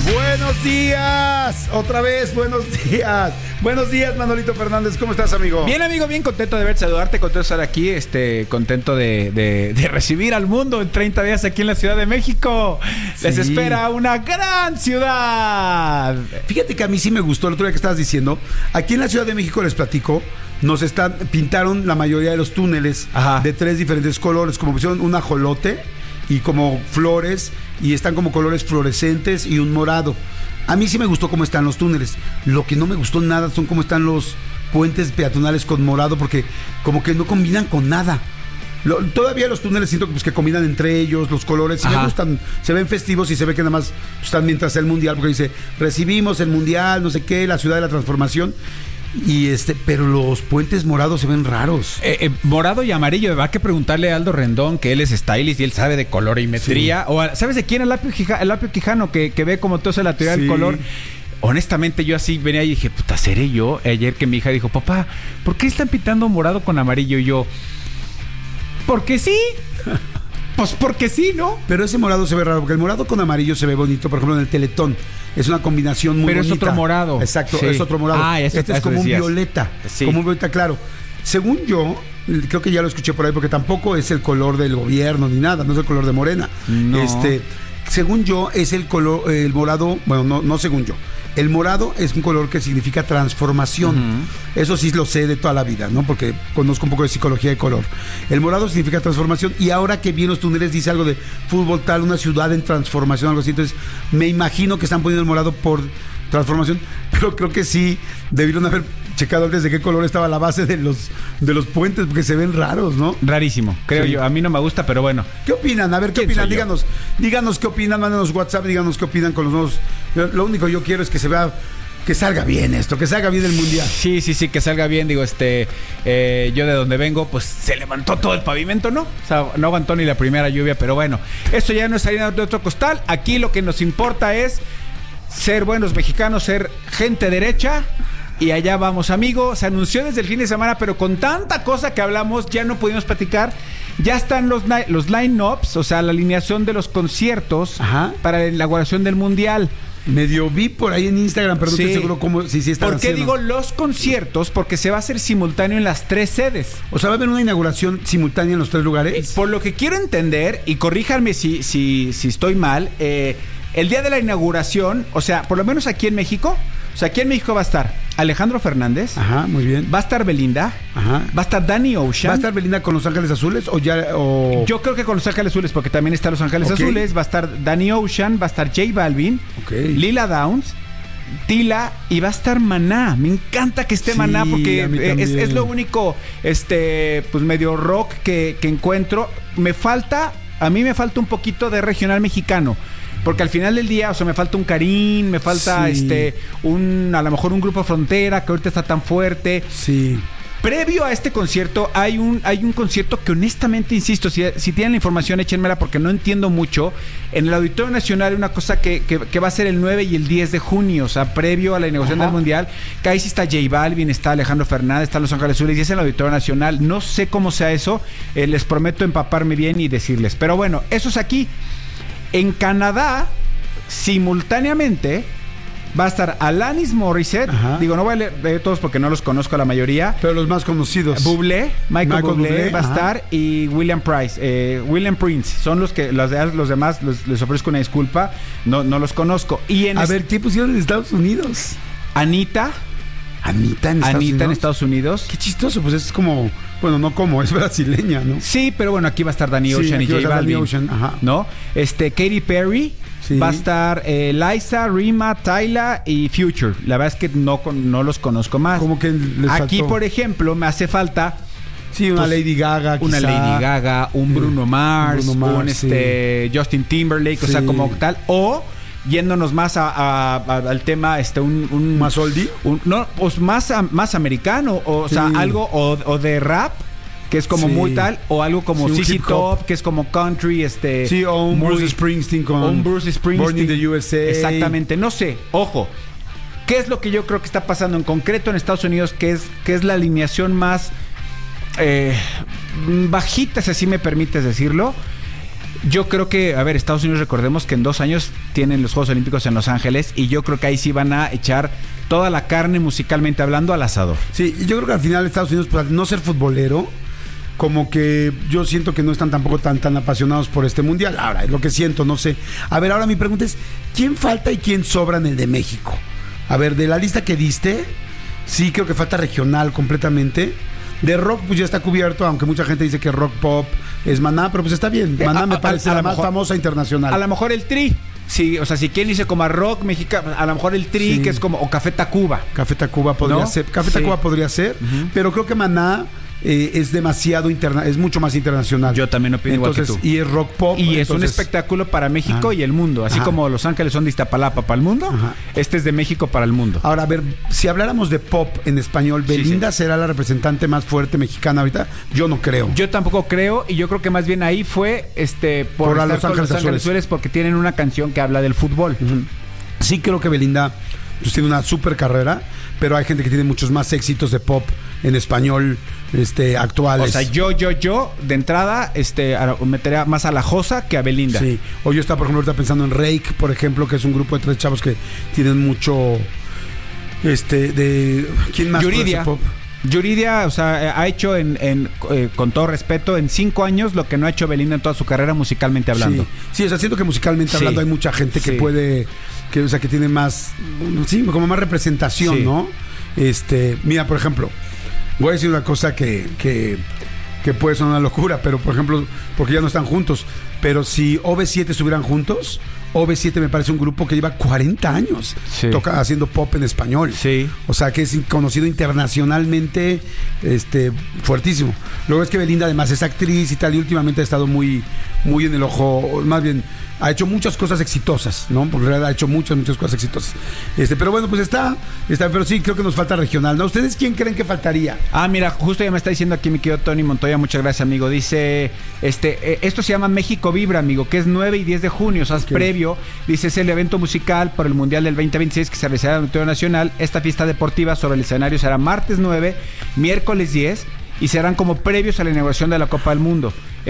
Buenos días, otra vez, buenos días. Buenos días, Manolito Fernández, ¿cómo estás, amigo? Bien, amigo, bien contento de verte, saludarte, contento de estar aquí, contento de recibir al mundo en 30 días aquí en la Ciudad de México. Sí. Les espera una gran ciudad. Fíjate que a mí sí me gustó el otro día que estabas diciendo. Aquí en la Ciudad de México, les platico, pintaron la mayoría de los túneles. Ajá. De 3 diferentes colores, como pusieron un ajolote y como flores, y están como colores fluorescentes y un morado. A mí sí me gustó cómo están los túneles. Lo que no me gustó nada son cómo están los puentes peatonales con morado, porque como que no combinan con nada. Todavía los túneles siento que combinan entre ellos, los colores, sí me gustan, se ven festivos y se ve que nada más están mientras el mundial, porque dice, recibimos el mundial, no sé qué, la ciudad de la transformación. Y pero los puentes morados se ven raros. Morado y amarillo. Va que preguntarle a Aldo Rendón, que él es stylist y él sabe de colorimetría. Sí. O ¿sabes de quién? El Apio Quijano, que ve como todo la teoría del color. Honestamente, yo así venía y dije, puta, ¿seré yo? Ayer que mi hija dijo, papá, ¿por qué están pintando morado con amarillo? Y yo, ¿porque sí? Pues porque sí, ¿no? Pero ese morado se ve raro, porque el morado con amarillo se ve bonito, por ejemplo, en el Teletón. Es una combinación muy bonita. Pero es otro morado. Exacto, sí. Es otro morado. Este es como un violeta. Sí. Como un violeta claro. Según yo, creo que ya lo escuché por ahí, porque tampoco es el color del gobierno ni nada, no es el color de Morena. No. Según yo, es el color, el morado, bueno, no según yo. El morado es un color que significa transformación. Uh-huh. Eso sí lo sé de toda la vida, ¿no? Porque conozco un poco de psicología de color. El morado significa transformación, y ahora que vi en los túneles dice algo de fútbol tal, una ciudad en transformación, algo así. Entonces, me imagino que están poniendo el morado por transformación, pero creo que sí debieron haber checado antes de qué color estaba la base de los puentes, porque se ven raros, ¿no? Rarísimo, creo yo. A mí no me gusta, pero bueno. ¿Qué opinan? A ver, ¿qué opinan? Díganos qué opinan, mándenos WhatsApp, díganos qué opinan con los nuevos. Lo único que yo quiero es que se vea, que salga bien esto, que salga bien el mundial. Sí, que salga bien. Digo, yo de donde vengo, pues se levantó todo el pavimento, ¿no? O sea, no aguantó ni la primera lluvia, pero bueno, eso ya no es harina de otro costal. Aquí lo que nos importa es ser buenos mexicanos, ser gente derecha. Y allá vamos, amigo. Se anunció desde el fin de semana, pero con tanta cosa que hablamos, ya no pudimos platicar. Ya están los line-ups, o sea, la alineación de los conciertos para la inauguración del Mundial. Medio vi por ahí en Instagram, pero no estoy seguro cómo, si están ¿Por qué haciendo? digo los conciertos? Porque se va a hacer simultáneo en las 3 sedes. O sea, ¿va a haber una inauguración simultánea en los 3 lugares? Por lo que quiero entender, y corríjanme si estoy mal, el día de la inauguración, o sea, por lo menos aquí en México, o sea, aquí en México va a estar Alejandro Fernández. Ajá, muy bien. Va a estar Belinda. Ajá. Va a estar Danny Ocean. ¿Va a estar Belinda con Los Ángeles Azules Yo creo que con Los Ángeles Azules, porque también está Los Ángeles Azules. Va a estar Danny Ocean, va a estar J Balvin, Lila Downs, Tila, y va a estar Maná. Me encanta que esté Maná, porque es lo único pues medio rock que encuentro. A mí me falta un poquito de regional mexicano. Porque al final del día, o sea, me falta un Karim, me falta a lo mejor un Grupo Frontera, que ahorita está tan fuerte. Sí. Previo a este concierto, hay un concierto que honestamente, insisto, si tienen la información, échenmela, porque no entiendo mucho. En el Auditorio Nacional hay una cosa que va a ser el 9 y el 10 de junio, o sea, previo a la inauguración del Mundial, que ahí sí está J Balvin, está Alejandro Fernández, está Los Ángeles Azules, y es en el Auditorio Nacional. No sé cómo sea eso, les prometo empaparme bien y decirles. Pero bueno, eso es aquí. En Canadá, simultáneamente, va a estar Alanis Morissette. Ajá. Digo, no voy a leer todos porque no los conozco a la mayoría. Pero los más conocidos. Michael Bublé va a estar, y William Prince. Son los demás les ofrezco una disculpa. No los conozco. Y a ver, ¿qué pusieron en Estados Unidos? Anita en Estados Unidos. Qué chistoso, pues es como... Bueno, no como, es brasileña, ¿no? Sí, pero bueno, aquí va a estar Danny Ocean y J Balvin, ¿no? Katy Perry, va a estar Liza, Rima, Tyla y Future. La verdad es que no los conozco más. Como que les aquí, faltó. Por ejemplo, me hace falta... Sí, una Lady Gaga, quizá. Una Lady Gaga, un Bruno Mars, Justin Timberlake, o sea, como tal. O... yéndonos más al tema más oldie, pues más americano, o sea, algo o de rap, que es como muy tal, o algo como ZZ Top, que es como country, o un Bruce Springsteen Born in the USA. Exactamente, no sé, ojo. ¿Qué es lo que yo creo que está pasando en concreto en Estados Unidos? Que es la alineación más bajita, si así me permites decirlo. Yo creo que, a ver, Estados Unidos, recordemos que en 2 años tienen los Juegos Olímpicos en Los Ángeles y yo creo que ahí sí van a echar toda la carne musicalmente hablando al asador. Sí, yo creo que al final Estados Unidos, pues, al no ser futbolero, como que yo siento que no están tampoco tan apasionados por este mundial. Ahora, es lo que siento, no sé. A ver, ahora mi pregunta es, ¿quién falta y quién sobra en el de México? A ver, de la lista que diste, sí creo que falta regional completamente. De rock, pues ya está cubierto, aunque mucha gente dice que rock pop es Maná, pero pues está bien. Maná me parece la más famosa internacional. A lo mejor el Tri. Sí, o sea, si quieren irse como a rock mexicano, a lo mejor el Tri, sí, que es como, o Café Tacuba. Café Tacuba podría ser. Café Tacuba podría ser, pero creo que Maná es demasiado es mucho más internacional. Yo también opino igual que tú. Y es rock pop. Y es un espectáculo para México y el mundo. Así como Los Ángeles son de Iztapalapa para el mundo, este es de México para el mundo. Ahora, a ver, si habláramos de pop en español, ¿Belinda será la representante más fuerte mexicana ahorita? Yo no creo. Yo tampoco creo, y yo creo que más bien ahí fue por estar Los Ángeles Azules, porque tienen una canción que habla del fútbol. Sí creo que Belinda pues tiene una super carrera, pero hay gente que tiene muchos más éxitos de pop en español actuales. O sea, yo de entrada metería más a La Josa que a Belinda. Sí. O yo estaba, por ejemplo, ahorita pensando en Rake, por ejemplo, que es un grupo de 3 chavos que tienen mucho ¿quién más? Yuridia, o sea, ha hecho con todo respeto, en 5 años lo que no ha hecho Belinda en toda su carrera musicalmente hablando. Sí, o sea, siento que musicalmente hablando hay mucha gente que puede, o sea, que tiene más, como más representación, ¿no? Mira, por ejemplo, voy a decir una cosa que puede sonar una locura, pero por ejemplo, porque ya no están juntos, pero si OV7 estuvieran juntos, OV7 me parece un grupo que lleva 40 años haciendo pop en español. Sí. O sea, que es conocido internacionalmente, fuertísimo. Luego es que Belinda además es actriz y tal, y últimamente ha estado muy en el ojo, más bien ha hecho muchas cosas exitosas, ¿no? Porque en realidad ha hecho muchas cosas exitosas. Pero bueno, pues está, pero sí creo que nos falta regional, ¿no? ¿Ustedes quién creen que faltaría? Mira, justo ya me está diciendo aquí mi querido Tony Montoya, muchas gracias, amigo. Dice, esto se llama México Vibra, amigo, que es 9 y 10 de junio, o sea, es previo. Dice, es el evento musical por el Mundial del 2026 que se realizará en el Auditorio Nacional. Esta fiesta deportiva sobre el escenario será martes 9, miércoles 10 y serán como previos a la inauguración de la Copa del Mundo.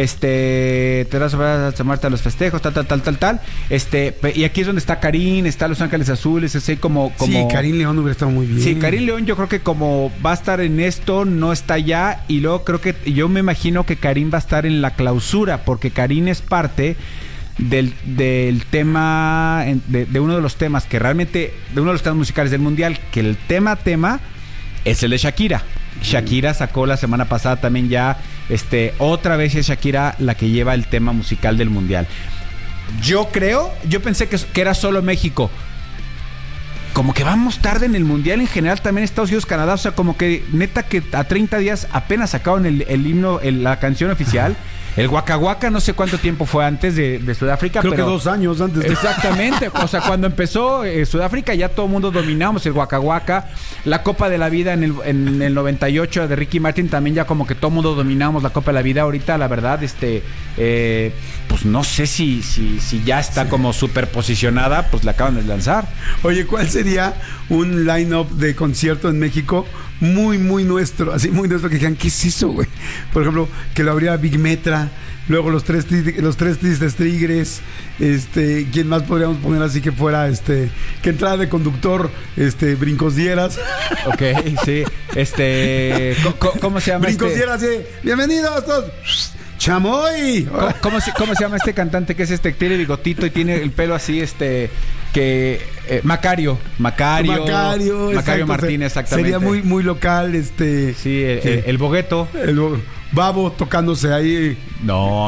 Te vas a tomarte a los festejos, tal. Y aquí es donde está Karin, está Los Ángeles Azules, así como... Sí, Karin León hubiera estado muy bien. Sí, Karin León yo creo que como va a estar en esto, no está ya. Y luego yo me imagino que Karin va a estar en la clausura, porque Karin es parte del tema, de uno de los temas que realmente, de uno de los temas musicales del Mundial, que el tema es el de Shakira. Shakira sacó la semana pasada también ya, otra vez es Shakira la que lleva el tema musical del Mundial. Yo pensé que era solo México. Como que vamos tarde en el Mundial en general, también Estados Unidos, Canadá, o sea, como que neta que a 30 días apenas sacaron el himno, la canción oficial. El Waka Waka no sé cuánto tiempo fue antes de Sudáfrica. Creo que 2 años antes. Exactamente. O sea, cuando empezó Sudáfrica ya todo el mundo dominamos el Waka Waka. La Copa de la Vida en el 98 de Ricky Martin también ya como que todo el mundo dominamos la Copa de la Vida. Ahorita la verdad, pues no sé si ya está como súper posicionada, pues la acaban de lanzar. Oye, ¿cuál sería un line-up de concierto en México muy nuestro? Así muy nuestro, que digan, ¿qué es eso, güey? Por ejemplo, que lo abriera Big Metra, luego los tres Tristes Tigres, ¿quién más podríamos poner así que fuera, que entrada de conductor, Brincos Dieras? Ok, sí, ¿cómo se llama? Brincos Dieras, sí. Bienvenidos todos. ¡Chamoy! ¿Cómo se llama este cantante que es tiene bigotito y tiene el pelo así, Macario Martínez, exactamente. Sería muy local, Sí, el Bogueto. El Babo tocándose ahí. No.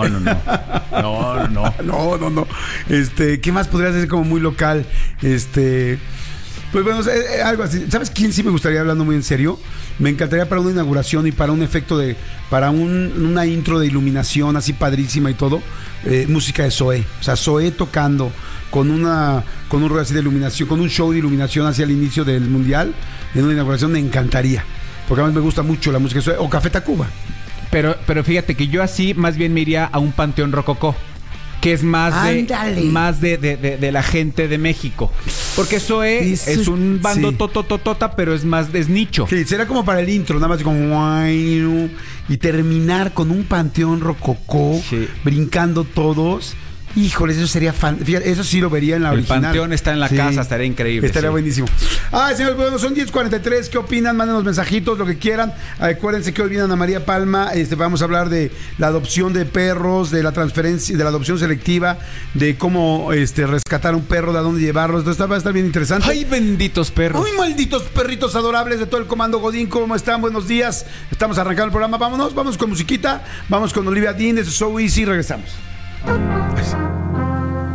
No. ¿Qué más podría ser como muy local? Pues bueno, algo así. ¿Sabes quién sí me gustaría, hablando muy en serio? Me encantaría para una inauguración y para un efecto para una intro de iluminación así padrísima y todo, música de Zoé. O sea, Zoé tocando con un rollo así de iluminación, con un show de iluminación hacia el inicio del Mundial, en una inauguración me encantaría. Porque además me gusta mucho la música de Zoé. O Café Tacuba. Pero fíjate que yo así más bien me iría a un panteón rococó. que es más de la gente de México. Porque Zoé es un bando totototota, pero es nicho. Sí, será como para el intro, nada más como y terminar con un panteón rococó, brincando todos. Híjoles, eso sería fíjate, eso sí lo vería en la original. El panteón está en la casa, estaría increíble. Estaría buenísimo. Señores, bueno, son 10:43. ¿Qué opinan? Mándenos mensajitos, lo que quieran. Acuérdense que hoy viene Ana María Palma. Vamos a hablar de la adopción de perros, de la transferencia, de la adopción selectiva, de cómo rescatar un perro, de a dónde llevarlo. Entonces va a estar bien interesante. ¡Ay, benditos perros! ¡Ay, malditos perritos adorables de todo el comando Godín! ¿Cómo están? Buenos días. Estamos arrancando el programa. Vamos con musiquita. Vamos con Olivia Dean. Eso es So Easy. Regresamos.